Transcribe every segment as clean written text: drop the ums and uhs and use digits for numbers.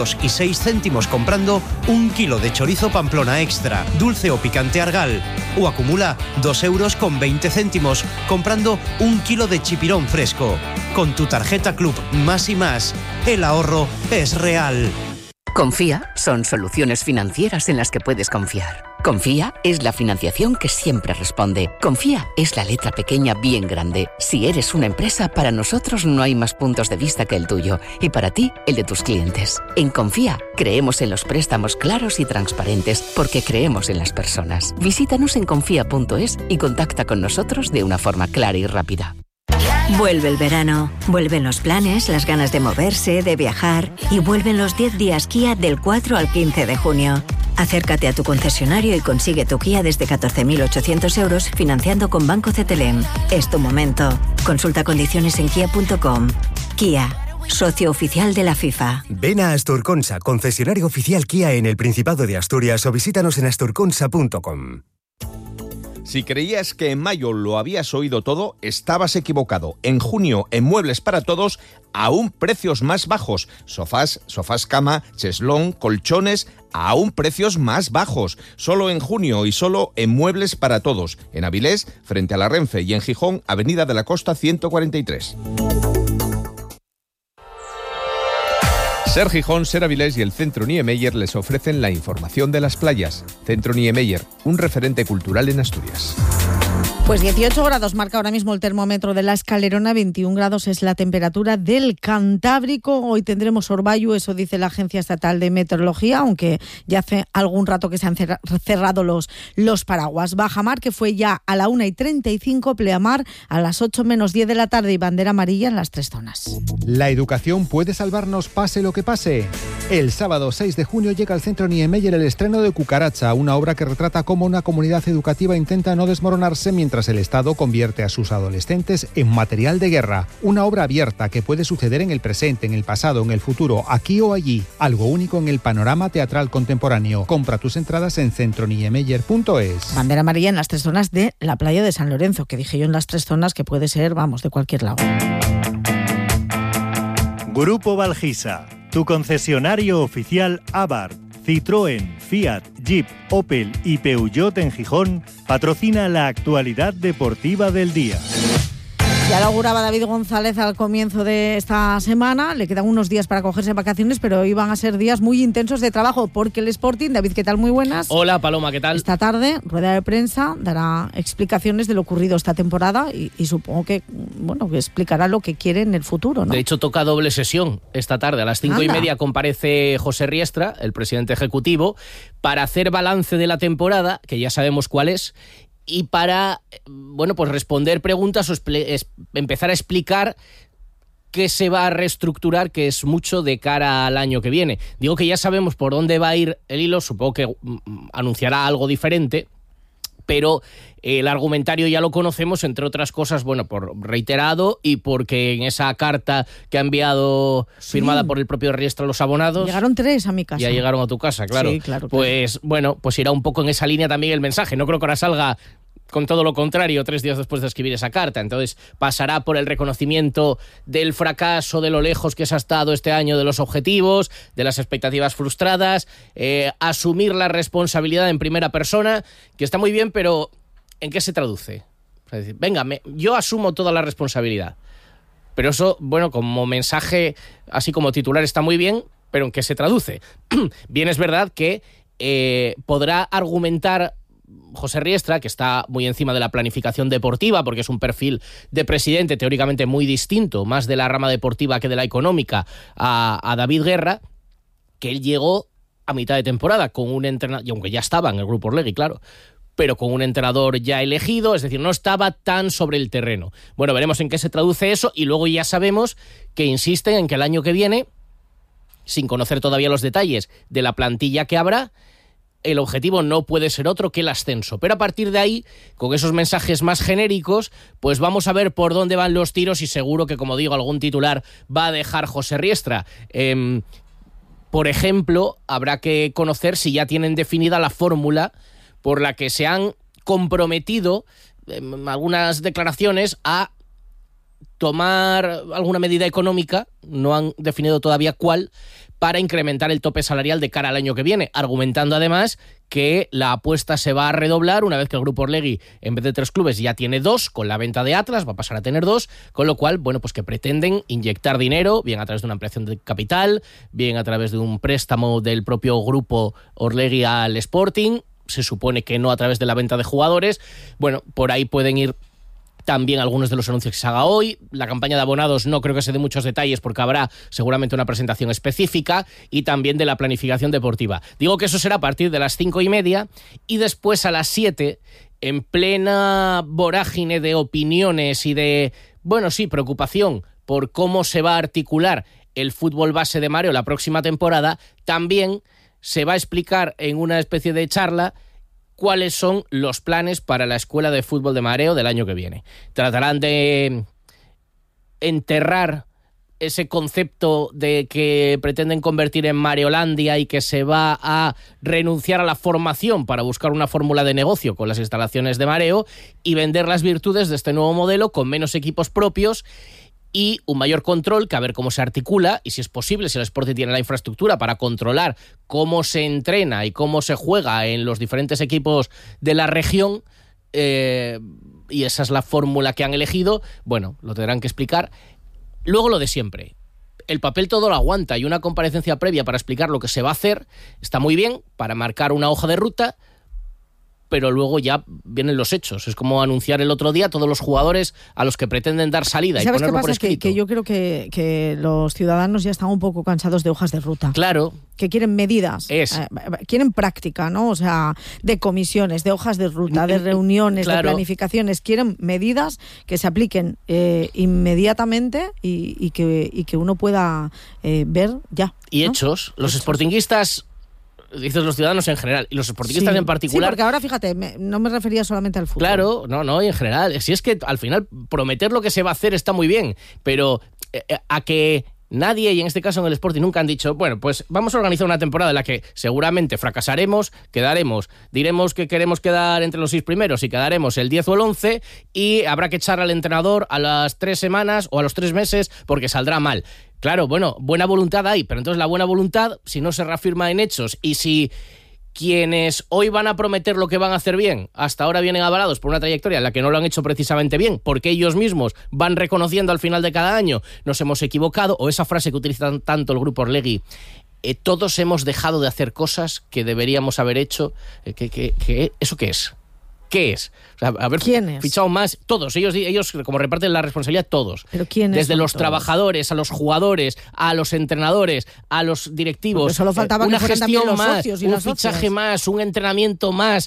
y 6 céntimos comprando 1 kilo de chorizo Pamplona Extra, dulce o picante Argal, o acumula 2,20 euros comprando 1 kilo de chipirón fresco. Con tu tarjeta Club Más y Más, el ahorro es real. Confía son soluciones financieras en las que puedes confiar. Confía es la financiación que siempre responde. Confía es la letra pequeña bien grande. Si eres una empresa, para nosotros no hay más puntos de vista que el tuyo y para ti, el de tus clientes. En Confía creemos en los préstamos claros y transparentes porque creemos en las personas. Visítanos en confía.es y contacta con nosotros de una forma clara y rápida. Vuelve el verano, vuelven los planes, las ganas de moverse, de viajar y vuelven los 10 días Kia del 4 al 15 de junio. Acércate a tu concesionario y consigue tu Kia desde 14.800 euros financiando con Banco CTLM. Es tu momento. Consulta condiciones en kia.com. Kia, socio oficial de la FIFA. Ven a Asturconsa, concesionario oficial Kia en el Principado de Asturias, o visítanos en asturconsa.com. Si creías que en mayo lo habías oído todo, estabas equivocado. En junio, en Muebles para Todos, aún precios más bajos. Sofás cama, cheslón, colchones, aún precios más bajos. Solo en junio y solo en Muebles para Todos. En Avilés, frente a la Renfe, y en Gijón, Avenida de la Costa 143. Ser Gijón, Ser Avilés y el Centro Niemeyer les ofrecen la información de las playas. Centro Niemeyer, un referente cultural en Asturias. Pues 18 grados marca ahora mismo el termómetro de la Escalerona, 21 grados es la temperatura del Cantábrico. Hoy tendremos orvallo, eso dice la Agencia Estatal de Meteorología, aunque ya hace algún rato que se han cerrado los paraguas. Bajamar, que fue ya a la 1:35, pleamar a las 8 menos 10 de la tarde y bandera amarilla en las 3 zonas. La educación puede salvarnos pase lo que pase. El sábado 6 de junio llega al Centro Niemeyer el estreno de Cucaracha, una obra que retrata cómo una comunidad educativa intenta no desmoronarse mientras el Estado convierte a sus adolescentes en material de guerra. Una obra abierta que puede suceder en el presente, en el pasado, en el futuro, aquí o allí. Algo único en el panorama teatral contemporáneo. Compra tus entradas en centroniemeyer.es. Bandera amarilla en las 3 zonas de la playa de San Lorenzo, que dije yo en las 3 zonas que puede ser, vamos, de cualquier lado. Grupo Valgisa, tu concesionario oficial Abarth, Citroën, Fiat, Jeep, Opel y Peugeot en Gijón, patrocina la actualidad deportiva del día. Ya lo auguraba David González al comienzo de esta semana, le quedan unos días para cogerse vacaciones, pero hoy van a ser días muy intensos de trabajo, porque el Sporting, David, ¿qué tal? Muy buenas. Hola, Paloma, ¿qué tal? Esta tarde, rueda de prensa, dará explicaciones de lo ocurrido esta temporada y supongo que, bueno, que explicará lo que quiere en el futuro, ¿no? De hecho, toca doble sesión esta tarde. A las 5:30 comparece José Riestra, el presidente ejecutivo, para hacer balance de la temporada, que ya sabemos cuál es, y para, bueno, pues responder preguntas o empezar a explicar qué se va a reestructurar, que es mucho de cara al año que viene. Digo que ya sabemos por dónde va a ir el hilo, supongo que anunciará algo diferente, pero el argumentario ya lo conocemos, entre otras cosas, bueno, por reiterado y porque en esa carta que ha enviado, firmada por el propio Riestra a los abonados... Llegaron 3 a mi casa. Ya llegaron a tu casa, claro. Sí, claro. Pues bueno, pues irá un poco en esa línea también el mensaje. No creo que ahora salga con todo lo contrario 3 días después de escribir esa carta. Entonces pasará por el reconocimiento del fracaso, de lo lejos que se ha estado este año de los objetivos, de las expectativas frustradas, asumir la responsabilidad en primera persona, que está muy bien, pero ¿en qué se traduce? Es decir, venga, yo asumo toda la responsabilidad. Pero eso, bueno, como mensaje, así como titular, está muy bien, pero ¿en qué se traduce? Bien, es verdad que podrá argumentar José Riestra, que está muy encima de la planificación deportiva, porque es un perfil de presidente teóricamente muy distinto, más de la rama deportiva que de la económica, a David Guerra, que él llegó a mitad de temporada con un entrenador, y aunque ya estaba en el Grupo Orlegui, claro, pero con un entrenador ya elegido, es decir, no estaba tan sobre el terreno. Bueno, veremos en qué se traduce eso, y luego ya sabemos que insisten en que el año que viene, sin conocer todavía los detalles de la plantilla que habrá, el objetivo no puede ser otro que el ascenso. Pero a partir de ahí, con esos mensajes más genéricos, pues vamos a ver por dónde van los tiros, y seguro que, como digo, algún titular va a dejar José Riestra. Por ejemplo, habrá que conocer si ya tienen definida la fórmula por la que se han comprometido algunas declaraciones a tomar alguna medida económica, no han definido todavía cuál, para incrementar el tope salarial de cara al año que viene, argumentando además que la apuesta se va a redoblar una vez que el Grupo Orlegui, en vez de 3 clubes, ya tiene 2, con la venta de Atlas va a pasar a tener 2, con lo cual, bueno, pues que pretenden inyectar dinero, bien a través de una ampliación de capital, bien a través de un préstamo del propio Grupo Orlegui al Sporting, se supone que no a través de la venta de jugadores. Bueno, por ahí pueden ir también algunos de los anuncios que se haga hoy. La campaña de abonados no creo que se dé muchos detalles porque habrá seguramente una presentación específica, y también de la planificación deportiva. Digo que eso será a partir de las 5:30 y después a las 7, en plena vorágine de opiniones y de, bueno, sí, preocupación por cómo se va a articular el fútbol base de Mareo la próxima temporada, también se va a explicar en una especie de charla cuáles son los planes para la Escuela de Fútbol de Mareo del año que viene. Tratarán de enterrar ese concepto de que pretenden convertir en Mareolandia y que se va a renunciar a la formación para buscar una fórmula de negocio con las instalaciones de Mareo y vender las virtudes de este nuevo modelo con menos equipos propios y un mayor control, que a ver cómo se articula y si es posible, si el Sporting tiene la infraestructura para controlar cómo se entrena y cómo se juega en los diferentes equipos de la región, y esa es la fórmula que han elegido. Bueno, lo tendrán que explicar. Luego lo de siempre. El papel todo lo aguanta, y una comparecencia previa para explicar lo que se va a hacer está muy bien, para marcar una hoja de ruta, pero luego ya vienen los hechos. Es como anunciar el otro día a todos los jugadores a los que pretenden dar salida y ponerlo por escrito. Que yo creo que los ciudadanos ya están un poco cansados de hojas de ruta. Claro. Que quieren medidas, quieren práctica, ¿no? O sea, de comisiones, de hojas de ruta, de reuniones, claro, de planificaciones. Quieren medidas que se apliquen inmediatamente y que uno pueda ver ya. Y ¿no? hechos. Los sportinguistas, dices los ciudadanos en general, y los sportinguistas en particular. Sí, porque ahora, fíjate, no me refería solamente al fútbol. Claro, no, y en general. Si es que al final prometer lo que se va a hacer está muy bien, pero a que nadie, y en este caso en el Sporting, nunca han dicho, bueno, pues vamos a organizar una temporada en la que seguramente fracasaremos, diremos que queremos quedar entre los 6 primeros y quedaremos el 10 o el 11, y habrá que echar al entrenador a las 3 semanas o a los 3 meses porque saldrá mal. Claro, bueno, buena voluntad hay, pero entonces la buena voluntad, si no se reafirma en hechos, y si quienes hoy van a prometer lo que van a hacer bien, hasta ahora vienen avalados por una trayectoria en la que no lo han hecho precisamente bien, porque ellos mismos van reconociendo al final de cada año, nos hemos equivocado, o esa frase que utilizan tanto el Grupo Orlegui, todos hemos dejado de hacer cosas que deberíamos haber hecho, ¿eso qué es? ¿Qué es? O sea, haber fichado más, todos, ellos como reparten la responsabilidad, todos. ¿Pero quiénes? Desde los trabajadores, a los jugadores, a los entrenadores, a los directivos. Porque solo faltaba una que fueran gestión los más, socios y un las fichaje socias más, un entrenamiento más,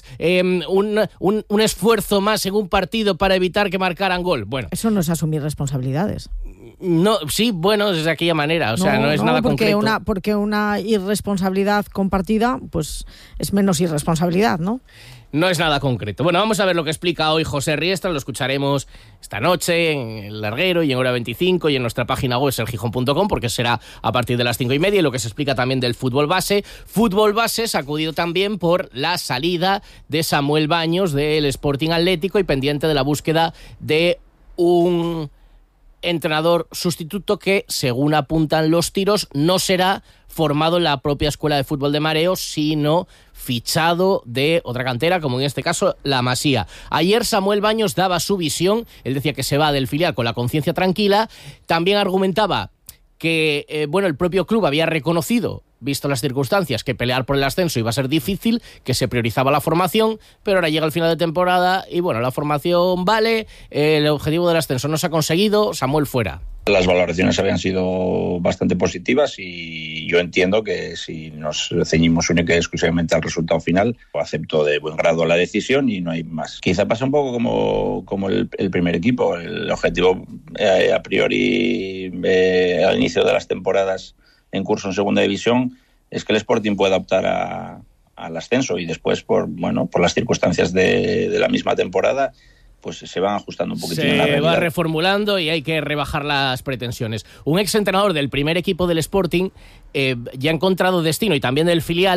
un esfuerzo más en un partido para evitar que marcaran gol. Bueno, eso no es asumir responsabilidades. No, sí, bueno, es de aquella manera, o sea, no es nada concreto. Porque una irresponsabilidad compartida, pues es menos irresponsabilidad, ¿no? No es nada concreto. Bueno, vamos a ver lo que explica hoy José Riestra, lo escucharemos esta noche en El Larguero y en Hora 25 y en nuestra página web sergijón.com, porque será a partir de las 5:30, y lo que se explica también del fútbol base. Fútbol base sacudido también por la salida de Samuel Baños del Sporting Atlético y pendiente de la búsqueda de un entrenador sustituto que, según apuntan los tiros, no será formado en la propia Escuela de Fútbol de Mareo, sino fichado de otra cantera, como en este caso la Masía. Ayer Samuel Baños daba su visión, él decía que se va del filial con la conciencia tranquila, también argumentaba que el propio club había reconocido, visto las circunstancias, que pelear por el ascenso iba a ser difícil, que se priorizaba la formación, pero ahora llega el final de temporada y la formación vale, el objetivo del ascenso no se ha conseguido, Samuel fuera. Las valoraciones habían sido bastante positivas y yo entiendo que si nos ceñimos única y exclusivamente al resultado final, acepto de buen grado la decisión y no hay más. Quizá pasa un poco como el primer equipo. El objetivo a priori al inicio de las temporadas en curso en segunda división es que el Sporting pueda optar al ascenso, y después por las circunstancias de la misma temporada pues se van ajustando un poquitín en la realidad. Se va reformulando y hay que rebajar las pretensiones. Un exentrenador del primer equipo del Sporting ya ha encontrado destino, y también del filial,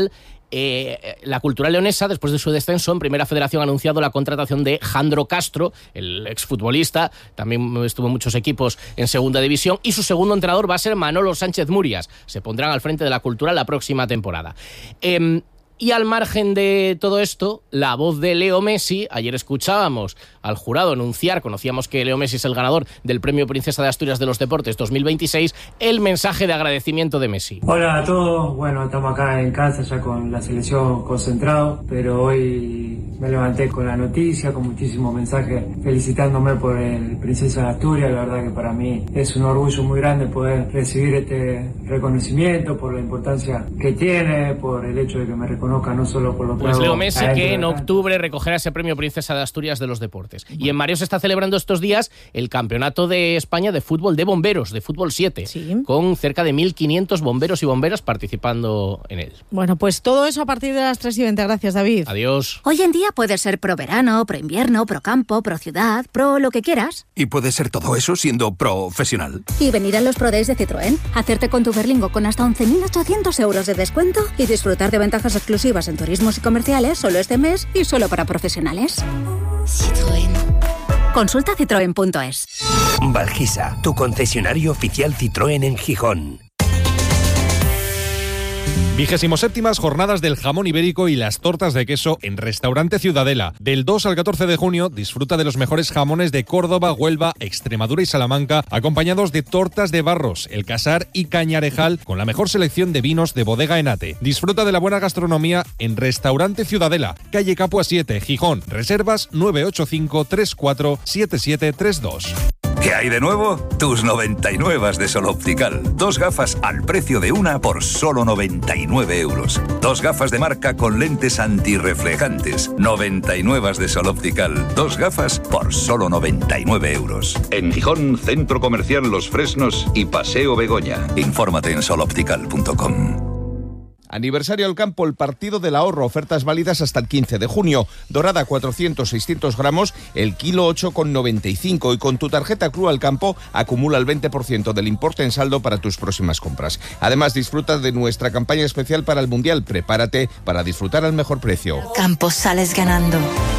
La Cultural Leonesa, después de su descenso en Primera Federación, ha anunciado la contratación de Jandro Castro, el exfutbolista, también estuvo en muchos equipos en Segunda División, y su segundo entrenador va a ser Manolo Sánchez Murias. Se pondrán al frente de la Cultural la próxima temporada. Y al margen de todo esto, la voz de Leo Messi, ayer escuchábamos al jurado anunciar, conocíamos que Leo Messi es el ganador del Premio Princesa de Asturias de los Deportes 2026, el mensaje de agradecimiento de Messi. Hola a todos, bueno, estamos acá en casa ya con la selección concentrado, pero hoy me levanté con la noticia, con muchísimos mensajes felicitándome por el Princesa de Asturias. La verdad que para mí es un orgullo muy grande poder recibir este reconocimiento por la importancia que tiene, por el hecho de que me reconozca no solo por lo que pues Leo Messi, que en octubre recogerá ese Premio Princesa de Asturias de los Deportes. Y en Mareo se está celebrando estos días el Campeonato de España de Fútbol de Bomberos, de Fútbol 7, con cerca de 1.500 bomberos y bomberas participando en él. Bueno, pues todo eso a partir de las 3:20. Gracias, David. Adiós. Hoy en día puedes ser pro verano, pro invierno, pro campo, pro ciudad, pro lo que quieras. Y puedes ser todo eso siendo profesional. Y venir a los Pro Days de Citroën, hacerte con tu Berlingo con hasta 11.800 euros de descuento y disfrutar de ventajas exclusivas en turismos y comerciales solo este mes y solo para profesionales. Citroën. Consulta citroen.es. Valgisa, tu concesionario oficial Citroën en Gijón. 27ª Jornadas del Jamón Ibérico y las tortas de queso en Restaurante Ciudadela. Del 2 al 14 de junio disfruta de los mejores jamones de Córdoba, Huelva, Extremadura y Salamanca, acompañados de tortas de Barros, El Casar y Cañarejal, con la mejor selección de vinos de Bodega Enate. Disfruta de la buena gastronomía en Restaurante Ciudadela, calle Capua 7, Gijón. Reservas 985 34 7732. ¿Qué hay de nuevo? Tus 99 de Sol Optical. 2 gafas al precio de una por solo 99 euros. 2 gafas de marca con lentes antirreflejantes. 99 de Sol Optical. 2 gafas por solo 99 euros. En Gijón, Centro Comercial Los Fresnos y Paseo Begoña. Infórmate en soloptical.com. Aniversario al campo, el partido del ahorro, ofertas válidas hasta el 15 de junio. Dorada 400-600 gramos, el kilo 8,95 y con tu tarjeta Club al Campo acumula el 20% del importe en saldo para tus próximas compras. Además, disfruta de nuestra campaña especial para el Mundial. Prepárate para disfrutar al mejor precio. Campo, sales ganando.